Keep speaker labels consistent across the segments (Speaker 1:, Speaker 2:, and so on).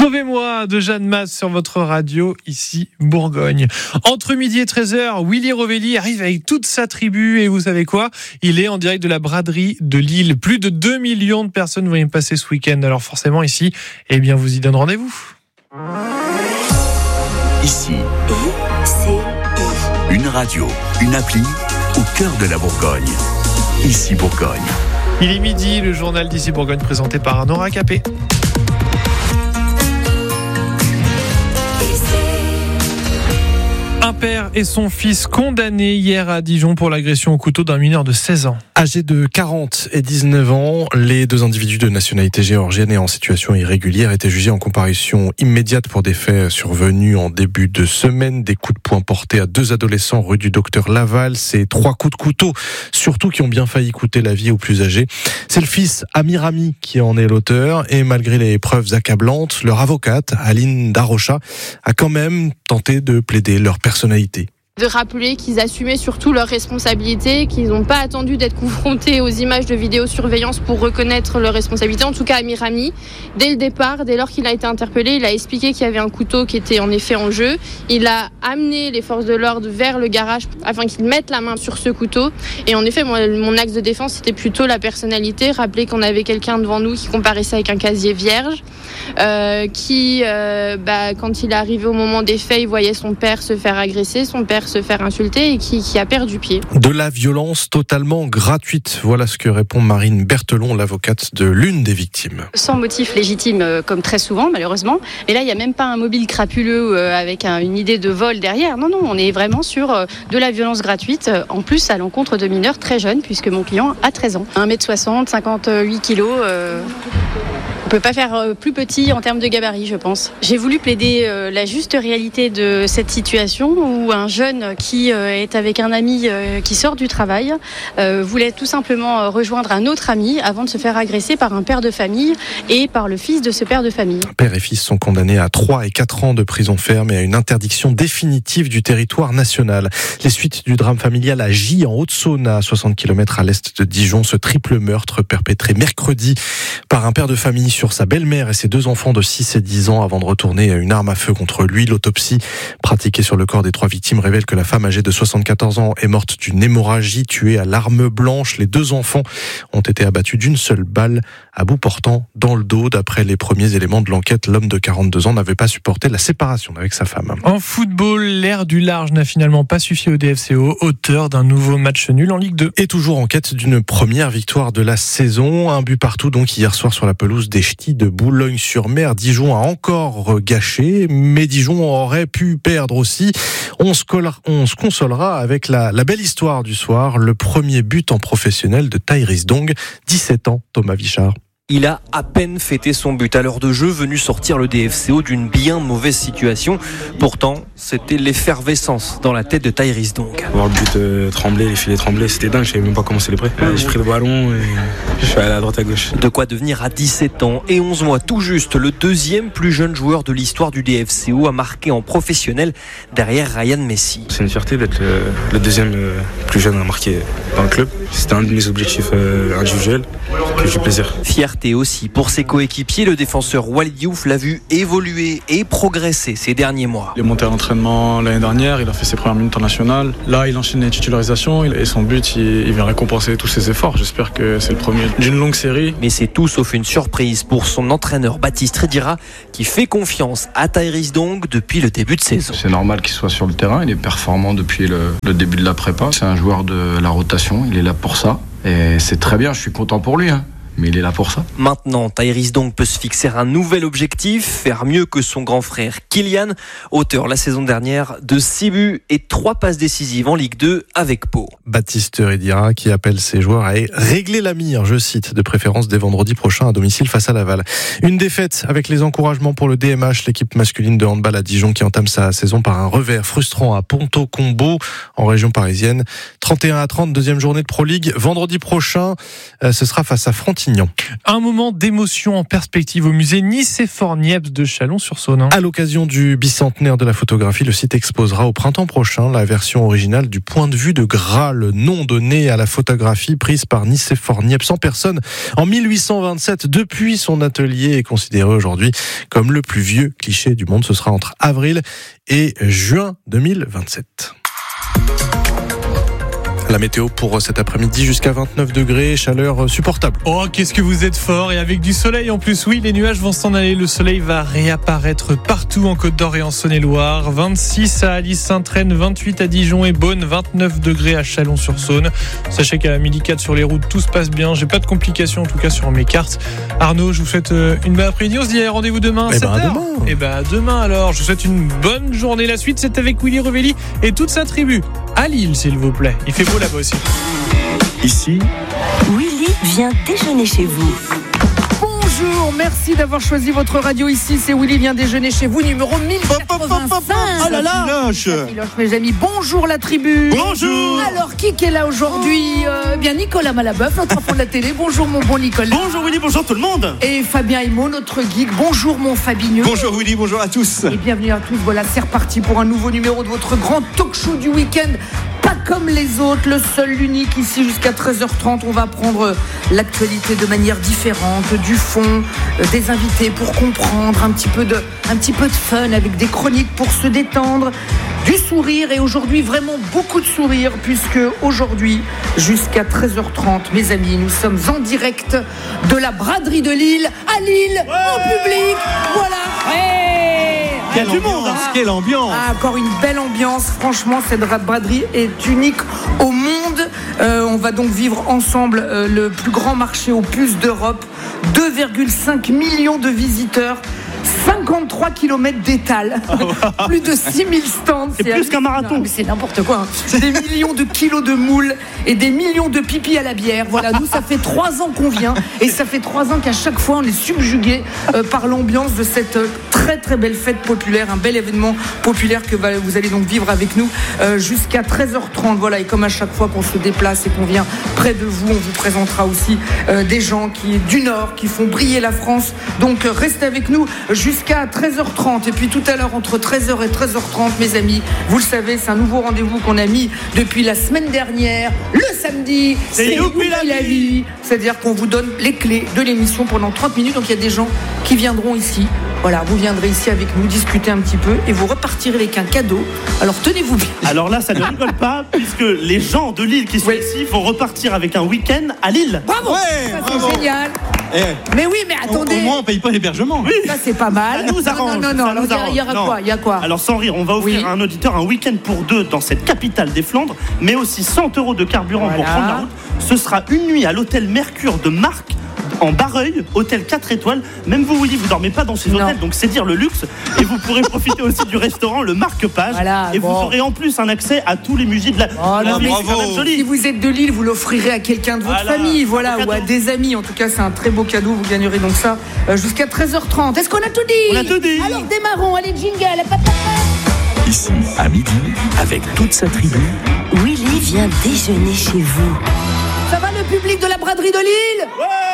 Speaker 1: Sauvez-moi de Jeanne Masse sur votre radio, ici Bourgogne. Entre midi et 13h, Willy Rovelli arrive avec toute sa tribu et vous savez quoi ? Il est en direct de la braderie de Lille. Plus de 2 millions de personnes vont y passer ce week-end. Alors forcément ici, vous y donne rendez-vous.
Speaker 2: Ici, une radio, une appli au cœur de la Bourgogne. Ici Bourgogne.
Speaker 1: Il est midi, le journal d'Ici Bourgogne présenté par Nora Capé. Un père et son fils condamnés hier à Dijon pour l'agression au couteau d'un mineur de 16 ans.
Speaker 3: Âgés de 40 et 19 ans, les deux individus de nationalité géorgienne et en situation irrégulière étaient jugés en comparution immédiate pour des faits survenus en début de semaine. Des coups de poing portés à deux adolescents rue du Docteur Laval. Ces 3 coups de couteau, surtout qui ont bien failli coûter la vie aux plus âgés. C'est le fils Amir Ami qui en est l'auteur et malgré les preuves accablantes, leur avocate, Aline Darocha, a quand même tenté de plaider leur personnalité.
Speaker 4: De rappeler qu'ils assumaient surtout leurs responsabilités, qu'ils n'ont pas attendu d'être confrontés aux images de vidéosurveillance pour reconnaître leurs responsabilités. En tout cas, Amir Ami, dès le départ, dès lors qu'il a été interpellé, il a expliqué qu'il y avait un couteau qui était en effet en jeu. Il a amené les forces de l'ordre vers le garage afin qu'ils mettent la main sur ce couteau. Et en effet, mon axe de défense, c'était plutôt la personnalité. Rappeler qu'on avait quelqu'un devant nous qui comparaissait avec un casier vierge, quand il est arrivé au moment des faits, il voyait son père se faire agresser, son père se faire insulter et qui a perdu pied.
Speaker 3: De la violence totalement gratuite. Voilà ce que répond Marine Berthelon, l'avocate de l'une des victimes.
Speaker 5: Sans motif légitime, comme très souvent, malheureusement. Et là, il n'y a même pas un mobile crapuleux avec une idée de vol derrière. Non, on est vraiment sur de la violence gratuite, en plus à l'encontre de mineurs très jeunes, puisque mon client a 13 ans. 1m60, 58 kilos... On ne peut pas faire plus petit en termes de gabarit, je pense. J'ai voulu plaider la juste réalité de cette situation où un jeune qui est avec un ami qui sort du travail voulait tout simplement rejoindre un autre ami avant de se faire agresser par un père de famille et par le fils de ce père de famille.
Speaker 3: Père et fils sont condamnés à 3 et 4 ans de prison ferme et à une interdiction définitive du territoire national. Les suites du drame familial à Gy, en Haute-Saône, à 60 km à l'est de Dijon, ce triple meurtre perpétré mercredi par un père de famille sur sa belle-mère et ses 2 enfants de 6 et 10 ans avant de retourner une arme à feu contre lui. L'autopsie pratiquée sur le corps des 3 victimes révèle que la femme âgée de 74 ans est morte d'une hémorragie, tuée à l'arme blanche. Les 2 enfants ont été abattus d'une seule balle à bout portant dans le dos. D'après les premiers éléments de l'enquête, l'homme de 42 ans n'avait pas supporté la séparation avec sa femme.
Speaker 1: En football, l'air du large n'a finalement pas suffi au DFCO, auteur d'un nouveau match nul en Ligue 2.
Speaker 3: Et toujours en quête d'une première victoire de la saison. Un but partout donc hier soir sur la pelouse des Ch'tis de Boulogne-sur-Mer. Dijon a encore gâché, mais Dijon aurait pu perdre aussi. On se consolera avec la belle histoire du soir, le premier but en professionnel de Tyrese Dong, 17 ans, Thomas Vichard.
Speaker 6: Il a à peine fêté son but à l'heure de jeu, venu sortir le DFCO d'une bien mauvaise situation. Pourtant, c'était l'effervescence dans la tête de Tyrese Dong.
Speaker 7: Voir le but trembler, les filets trembler, c'était dingue, je savais même pas comment célébrer. J'ai pris le ballon et je suis allé à droite à gauche.
Speaker 6: De quoi devenir à 17 ans et 11 mois tout juste le 2e plus jeune joueur de l'histoire du DFCO à marquer en professionnel derrière Ryan Messi.
Speaker 7: C'est une fierté d'être le 2e plus jeune à marquer dans le club. C'était un de mes objectifs individuels, que j'ai plaisir.
Speaker 6: Fierté aussi pour ses coéquipiers, le défenseur Walid Diouf l'a vu évoluer et progresser ces derniers mois.
Speaker 7: Il est monté à l'entraînement l'année dernière, il a fait ses premières minutes en national. Là, il enchaîne les titularisations et son but, il vient récompenser tous ses efforts. J'espère que c'est le premier d'une longue série.
Speaker 6: Mais c'est tout sauf une surprise pour son entraîneur Baptiste Redira qui fait confiance à Tyrese Dong depuis le début de saison.
Speaker 8: C'est normal qu'il soit sur le terrain, il est performant depuis le début de la prépa. C'est un joueur de la rotation, il est là pour ça et c'est très bien, je suis content pour lui. Mais il est là pour ça.
Speaker 6: Maintenant, Tyrese Dong peut se fixer un nouvel objectif, faire mieux que son grand frère Kylian, auteur la saison dernière de 6 buts et 3 passes décisives en Ligue 2 avec Pau.
Speaker 3: Baptiste Redira qui appelle ses joueurs à régler la mire, je cite, de préférence dès vendredi prochain à domicile face à Laval. Une défaite avec les encouragements pour le DMH, l'équipe masculine de handball à Dijon qui entame sa saison par un revers frustrant à Ponto Combo en région parisienne. 31-30, deuxième journée de Pro League. Vendredi prochain, ce sera face à Frontier Montignan.
Speaker 1: Un moment d'émotion en perspective au musée Nicéphore-Niepce de Chalon-sur-Saône.
Speaker 3: À l'occasion du bicentenaire de la photographie, le site exposera au printemps prochain la version originale du point de vue de Gras, le nom donné à la photographie prise par Nicéphore-Niepce en personne en 1827. Depuis son atelier est considéré aujourd'hui comme le plus vieux cliché du monde. Ce sera entre avril et juin 2027. La météo pour cet après-midi, jusqu'à 29 degrés, chaleur supportable.
Speaker 1: Oh, qu'est-ce que vous êtes fort, et avec du soleil en plus. Oui, les nuages vont s'en aller, le soleil va réapparaître partout en Côte-d'Or et en Saône-et-Loire. 26 à Alys-Saint-Traine, 28 à Dijon et Beaune, 29 degrés à Chalon-sur-Saône. Sachez qu'à midi 4 sur les routes, tout se passe bien. J'ai pas de complications en tout cas sur mes cartes. Arnaud, je vous souhaite une bonne après-midi. On se dit rendez-vous demain à 7h. Et demain alors, je vous souhaite une bonne journée. La suite, c'est avec Willy Revelli et toute sa tribu. À Lille, s'il vous plaît. Il fait beau là-bas aussi.
Speaker 2: Ici,
Speaker 9: Willy vient déjeuner chez vous.
Speaker 10: Bonjour, merci d'avoir choisi votre radio ici. C'est Willy vient déjeuner chez vous, numéro 1085.
Speaker 11: Oh là là,
Speaker 10: mes amis, bonjour la tribu.
Speaker 11: Bonjour.
Speaker 10: Alors, qui est là aujourd'hui? Bien Nicolas Malabeuf, notre enfant de la télé. Bonjour mon bon Nicolas.
Speaker 11: Bonjour Willy, bonjour tout le monde.
Speaker 10: Et Fabien Himot, notre geek. Bonjour mon Fabigneux.
Speaker 11: Bonjour Willy, bonjour à tous.
Speaker 10: Et bienvenue à tous. Voilà, c'est reparti pour un nouveau numéro de votre grand talk show du week-end. Pas comme les autres, le seul, l'unique ici jusqu'à 13h30. On va prendre l'actualité de manière différente, du fond, des invités pour comprendre, un petit peu de fun avec des chroniques pour se détendre, du sourire et aujourd'hui vraiment beaucoup de sourire puisque aujourd'hui jusqu'à 13h30, mes amis, nous sommes en direct de la braderie de Lille, à Lille, en public. Voilà.
Speaker 11: Il y a du monde, quelle ambiance.
Speaker 10: Encore une belle ambiance. Franchement, cette braderie est unique au monde. On va donc vivre ensemble le plus grand marché au plus d'Europe. 2,5 millions de visiteurs. 53 km d'étal, plus de 6000 stands.
Speaker 11: C'est plus qu'un marathon.
Speaker 10: Mais c'est n'importe quoi. Des millions de kilos de moules et des millions de pipis à la bière. Voilà, nous, ça fait 3 ans qu'on vient et ça fait 3 ans qu'à chaque fois, on est subjugué par l'ambiance de cette très très belle fête populaire, un bel événement populaire que vous allez donc vivre avec nous jusqu'à 13h30. Voilà, et comme à chaque fois qu'on se déplace et qu'on vient près de vous, on vous présentera aussi des gens du Nord qui font briller la France. Donc restez avec nous jusqu'à 13h30 et puis tout à l'heure entre 13h et 13h30, mes amis, vous le savez, c'est un nouveau rendez-vous qu'on a mis depuis la semaine dernière, le samedi, c'est Youpi la vie. C'est-à-dire qu'on vous donne les clés de l'émission pendant 30 minutes, donc il y a des gens qui viendront ici. Voilà, vous viendrez ici avec nous discuter un petit peu et vous repartirez avec un cadeau. Alors tenez-vous bien.
Speaker 11: Alors là, ça ne rigole pas puisque les gens de Lille qui sont ici vont repartir avec un week-end à Lille.
Speaker 10: Bravo, c'est génial. Mais oui, mais attendez.
Speaker 11: Au moins, on paye pas l'hébergement. Oui.
Speaker 10: Ça, c'est pas mal.
Speaker 11: Ça nous arrange.
Speaker 10: Non. Alors, il y aura quoi? Il y a quoi?
Speaker 11: Alors, sans rire, on va offrir à un auditeur un week-end pour 2 dans cette capitale des Flandres, mais aussi 100 € de carburant pour prendre la route. Ce sera une nuit à l'hôtel Mercure de Marc, en Barreuil, hôtel 4 étoiles. Même vous, Willy, vous dormez pas dans ces hôtels, donc c'est dire le luxe. Et vous pourrez profiter aussi du restaurant Le Marque-Page. Et vous aurez en plus un accès à tous les musées de la ville. C'est quand même joli.
Speaker 10: Si vous êtes de Lille, vous l'offrirez à quelqu'un de votre famille, voilà, ou à des amis. En tout cas, c'est un très beau cadeau. Vous gagnerez donc ça jusqu'à 13h30. Est-ce qu'on a tout dit?
Speaker 11: On a tout dit.
Speaker 10: Alors démarrons, allez jingle.
Speaker 2: ici, à midi, avec toute sa tribu.
Speaker 9: Willy vient déjeuner chez vous.
Speaker 10: Ça va le public de la braderie de Lille?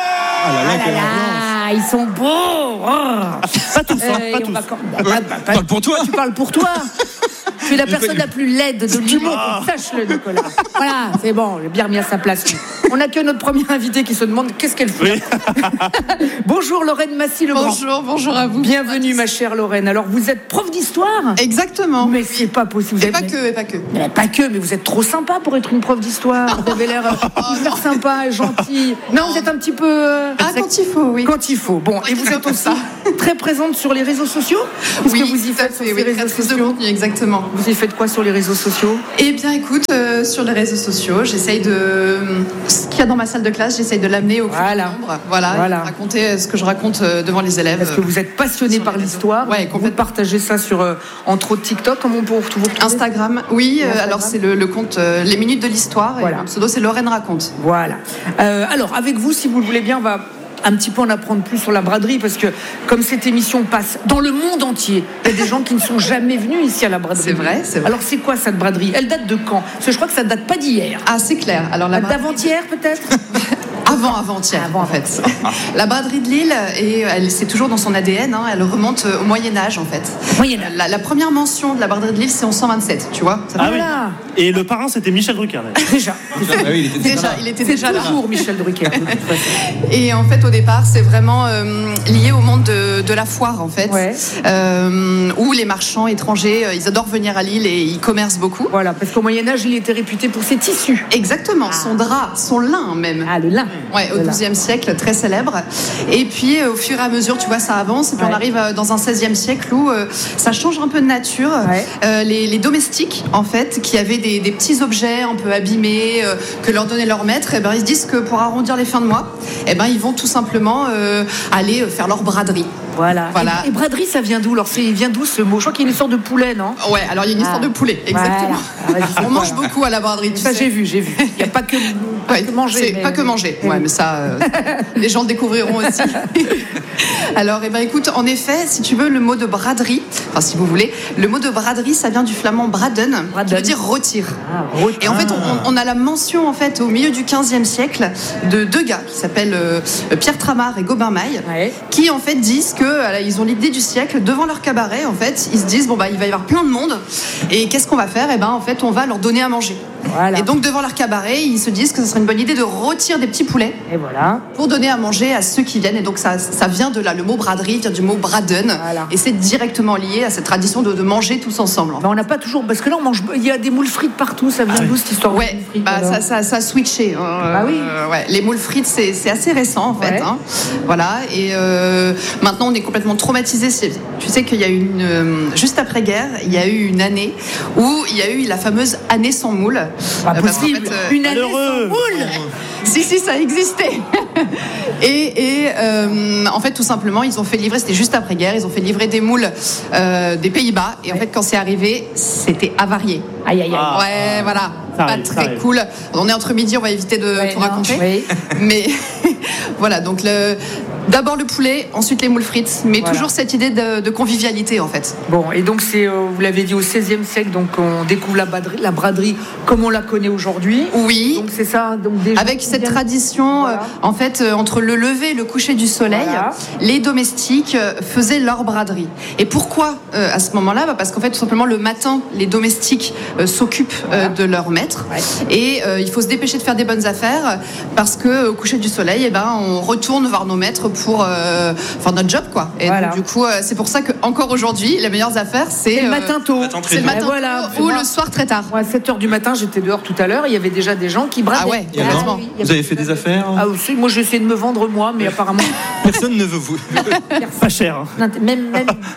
Speaker 10: Ils sont beaux.
Speaker 11: Pas tous, pas tous.
Speaker 10: Parle pour toi. Tu parles pour toi. Tu es la personne la plus laide de Lille. Sache-le, Nicolas. Voilà, c'est bon, j'ai bien remis à sa place. On accueille notre premier invité qui se demande qu'est-ce qu'elle fait. Bonjour Lorraine Massy-Legrand.
Speaker 12: Bonjour à vous.
Speaker 10: Bienvenue ma chère Lorraine. Alors vous êtes prof d'histoire?
Speaker 12: Exactement.
Speaker 10: Mais c'est pas possible.
Speaker 12: Et pas que.
Speaker 10: Mais pas que, mais vous êtes trop sympa pour être une prof d'histoire. Vous avez l'air hyper sympa et gentil. Non, vous êtes un petit peu...
Speaker 12: quand il faut, oui.
Speaker 10: Quand il faut. Bon, et vous êtes aussi très présente sur les réseaux sociaux?
Speaker 12: Qu'est-ce
Speaker 10: que vous y faites sur les réseaux sociaux?
Speaker 12: de contenu, exactement.
Speaker 10: Vous y faites quoi sur les réseaux sociaux?
Speaker 12: Eh bien, écoute, sur les réseaux sociaux, j'essaye de... Ce qu'il y a dans ma salle de classe, j'essaye de l'amener au plus grand nombre. Voilà. Raconter ce que je raconte devant les élèves.
Speaker 10: Parce que vous êtes passionné par l'histoire.
Speaker 12: Ouais, complètement.
Speaker 10: Vous partagez ça sur, entre autres, TikTok. Comment on peut vous retrouver?
Speaker 12: Instagram, oui. Alors, c'est le compte Les Minutes de l'Histoire. Voilà. Et mon pseudo, c'est Lorraine Raconte.
Speaker 10: Voilà. Alors, avec vous, si vous le voulez bien, on va un petit peu en apprendre plus sur la braderie, parce que comme cette émission passe dans le monde entier, il y a des gens qui ne sont jamais venus ici à la braderie.
Speaker 12: C'est vrai.
Speaker 10: Alors c'est quoi cette braderie? Elle date de quand? Parce que je crois que ça date pas d'hier.
Speaker 12: Ah, c'est clair. Alors d'avant-hier
Speaker 10: peut-être.
Speaker 12: Avant-hier, en fait. La braderie de Lille, c'est toujours dans son ADN, elle remonte au Moyen-Âge, en fait. La première mention de la braderie de Lille, c'est en 127, tu vois.
Speaker 11: Oui. Et le parrain, c'était Michel Drucker.
Speaker 10: Déjà.
Speaker 12: Il était déjà là.
Speaker 10: C'est toujours Michel Drucker.
Speaker 12: Et en fait, au départ, c'est vraiment lié au monde de la foire, en fait. Où les marchands étrangers, ils adorent venir à Lille et ils commercent beaucoup.
Speaker 10: Voilà, parce qu'au Moyen-Âge, il était réputé pour ses tissus.
Speaker 12: Exactement, son drap, son lin même.
Speaker 10: Le lin.
Speaker 12: Ouais, au XIIe siècle, très célèbre. Et puis, au fur et à mesure, tu vois, ça avance. Et puis, on arrive dans un XVIe siècle où ça change un peu de nature. Les domestiques, en fait, qui avaient des petits objets un peu abîmés que leur donnait leur maître, ils se disent que pour arrondir les fins de mois, ils vont tout simplement aller faire leur braderie.
Speaker 10: Voilà. Et braderie, ça vient d'où? Alors, il vient d'où ce mot? Je crois qu'il y a une histoire de poulet, non?
Speaker 12: Ouais, alors il y a une histoire de poulet, exactement. On mange beaucoup à la braderie, tu sais.
Speaker 10: J'ai vu. Il n'y a pas que manger.
Speaker 12: Pas que manger. Ouais, mais ça, les gens le découvriront aussi. Alors, écoute, en effet, si tu veux, le mot de braderie, si vous voulez, le mot de braderie, ça vient du flamand braden, qui veut dire rôtir. Et en fait, on a la mention, en fait, au milieu du XVe siècle, de deux gars qui s'appellent Pierre Tramard et Gobain Maille, qui, en fait, disent que ils ont l'idée du siècle devant leur cabaret. En fait, ils se disent il va y avoir plein de monde et qu'est-ce qu'on va faire? En fait, on va leur donner à manger. Et donc devant leur cabaret, ils se disent que ce serait une bonne idée de rôtir des petits poulets pour donner à manger à ceux qui viennent. Et donc ça vient de là. Le mot braderie vient du mot braden et c'est directement lié à cette tradition de manger tous ensemble.
Speaker 10: On n'a pas toujours, parce que là il y a des moules frites partout. Ça vient d'où cette histoire?
Speaker 12: Ça a switché. Les moules frites, c'est assez récent en fait. Voilà. Et maintenant on est complètement traumatisé. Tu sais qu'il y a eu juste après guerre, il y a eu une année où il y a eu la fameuse année sans moule.
Speaker 10: Pas possible. Une année sans moule.
Speaker 12: Si, ça existait. Et en fait, tout simplement, ils ont fait livrer, c'était juste après guerre, ils ont fait livrer des moules des Pays-Bas. Et en fait, quand c'est arrivé, c'était avarié.
Speaker 10: Aïe.
Speaker 12: Ouais, voilà. Pas très cool. On est entre midi, on va éviter de tout raconter. Mais voilà, donc d'abord le poulet, ensuite les moules frites, mais toujours cette idée de convivialité en fait.
Speaker 10: Bon, et donc c'est, vous l'avez dit, au XVIe siècle, donc on découvre la braderie comme on la connaît aujourd'hui.
Speaker 12: Oui.
Speaker 10: Donc c'est ça. Donc
Speaker 12: avec cette tradition, en fait, entre le lever et le coucher du soleil, les domestiques faisaient leur braderie. Et pourquoi à ce moment-là? Parce qu'en fait, tout simplement, le matin, les domestiques s'occupent de leur maître. Et il faut se dépêcher de faire des bonnes affaires parce qu'au coucher du soleil, on retourne voir nos maîtres pour faire notre job, quoi. Et donc, du coup, c'est pour ça qu'encore aujourd'hui, les meilleures affaires, c'est
Speaker 10: le matin tôt.
Speaker 12: C'est le matin tôt ou le soir très tard.
Speaker 10: 7h du matin, j'étais dehors tout à l'heure, il y avait déjà des gens qui bradaient.
Speaker 12: Ah ouais,
Speaker 13: vous avez fait des affaires?
Speaker 10: Moi, j'essaie de me vendre moi, mais apparemment...
Speaker 13: Personne ne veut vous.
Speaker 11: Pas cher.
Speaker 10: Même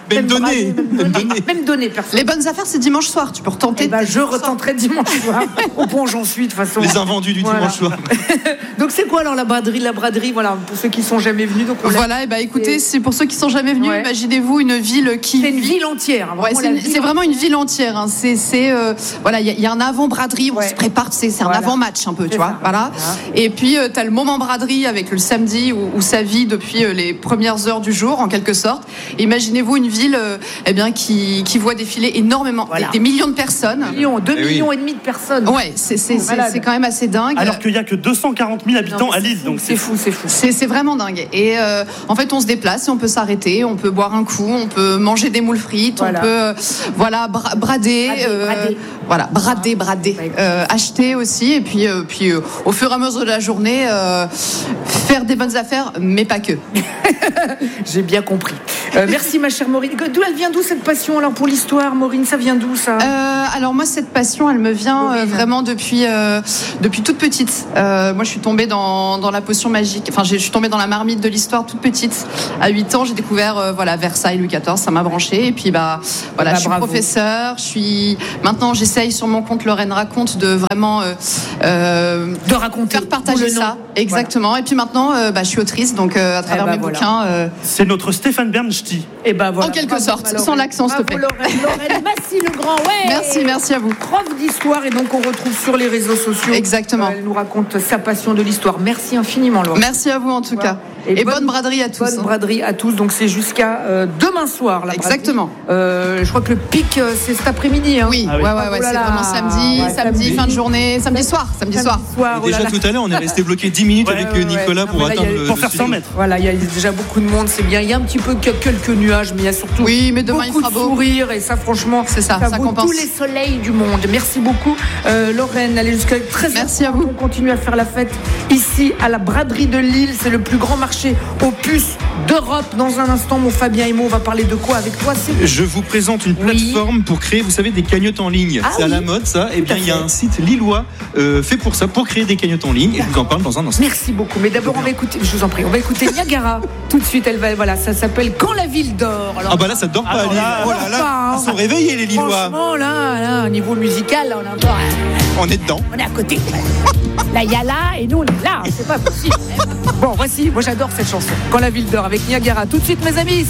Speaker 10: donner, personne.
Speaker 12: Les bonnes affaires, c'est dimanche soir. Tu peux retenter.
Speaker 10: Je retenterai dimanche soir. Au point j'en suis, de toute façon.
Speaker 13: Les invendus du dimanche soir.
Speaker 10: Donc c'est quoi alors la braderie, voilà, pour ceux qui sont jamais venus. Donc
Speaker 12: écoutez, c'est pour ceux qui sont jamais venus. Imaginez-vous une ville qui.
Speaker 10: C'est une ville entière.
Speaker 12: C'est vraiment une ville entière. Voilà, il y a un avant braderie. On se prépare. C'est un avant match un peu, tu vois. Voilà. Et puis t'as le moment braderie avec le samedi où ça vit depuis les premières heures du jour, en quelque sorte. Et imaginez-vous une ville, qui voit défiler énormément des millions de personnes.
Speaker 10: 2 millions et demi de personnes.
Speaker 12: Ouais, c'est quand même assez dingue.
Speaker 11: Alors qu'il y a que 240 000 habitants à Lille, donc
Speaker 10: c'est fou.
Speaker 12: C'est vraiment dingue. Et en fait, on se déplace, et on peut s'arrêter, on peut boire un coup, on peut manger des moules frites, on peut brader, acheter aussi, et puis au fur et à mesure de la journée, faire des bonnes affaires, mais pas que.
Speaker 10: J'ai bien compris. Merci ma chère Maureen. Elle vient d'où cette passion alors pour l'histoire, Maureen? Ça vient d'où ça?
Speaker 12: Alors moi, cette passion, elle me vient vraiment depuis toute petite. Moi, je suis tombée dans la potion magique. Enfin, je suis tombée dans la marmite de l'histoire toute petite. À 8 ans, j'ai découvert Versailles, Louis XIV, ça m'a branché. Et puis je suis professeure. Maintenant, j'essaye sur mon compte Lorraine Raconte de vraiment
Speaker 10: de raconter,
Speaker 12: faire partager ça. Exactement. Voilà. Et puis maintenant, je suis autrice, donc à travers mes bouquins.
Speaker 11: C'est notre Stéphane Bernstein.
Speaker 12: En quelque sorte, sans l'accent, s'il te plaît.
Speaker 10: Lorraine Massy-Legrand,
Speaker 12: Merci à vous.
Speaker 10: Prof d'histoire, et donc on retrouve sur les réseaux sociaux.
Speaker 12: Exactement.
Speaker 10: Elle nous raconte sa passion de l'histoire. Merci infiniment, Lorraine.
Speaker 12: Merci à vous en tout cas. Et bonne braderie à tous.
Speaker 10: Bonne braderie à tous. Donc c'est jusqu'à demain soir. La
Speaker 12: Exactement.
Speaker 10: Je crois que le pic c'est cet après-midi. Hein.
Speaker 12: Oui, ouais, c'est vraiment samedi, fin de journée, samedi soir.
Speaker 13: Et déjà tout à l'heure, on est resté bloqué 10 minutes avec Nicolas pour atteindre
Speaker 11: pour faire 100 mètres.
Speaker 10: Voilà, il y a déjà beaucoup de monde, c'est bien. Il y a un petit peu quelques nuages, mais il y a surtout
Speaker 12: mais demain,
Speaker 10: beaucoup de sourires. Et ça, franchement, ça vaut
Speaker 12: compense.
Speaker 10: tous les soleils du monde. Merci beaucoup, Lorraine. Allez jusqu'à 13h.
Speaker 12: Merci à vous.
Speaker 10: On continue à faire la fête ici à la braderie de Lille. C'est le plus grand marché aux puces d'Europe. Dans un instant, mon Fabien et moi, on va parler de quoi avec toi?
Speaker 13: Je vous présente une plateforme pour créer, vous savez, des cagnottes en ligne. C'est à la mode, ça. Et bien, il y a un site lillois fait pour ça, pour créer des cagnottes en ligne. Et je vous en parle dans un instant.
Speaker 10: Merci beaucoup. Mais d'abord, on va écouter, je vous en prie, on va écouter Niagara. Tout de suite, ça s'appelle Quand la ville dort. Alors,
Speaker 13: là, ça dort pas à Lille. Oh là là, ils sont réveillés, les Lillois.
Speaker 10: Franchement, là, au niveau musical, là, on est encore.
Speaker 13: On est dedans.
Speaker 10: On est à côté. Là, il y a là, et nous, on est là. C'est pas possible. Bon, voici, moi j'adore cette chanson. Quand la ville dort avec Niagara. Tout de suite, mes amis.